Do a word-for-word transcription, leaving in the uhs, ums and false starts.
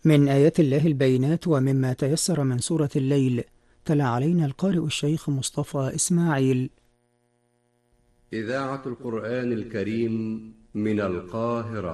من آيات الله البينات ومما تيسر من سورة الليل. تلا علينا القارئ الشيخ مصطفى إسماعيل. إذاعة القرآن الكريم من القاهرة.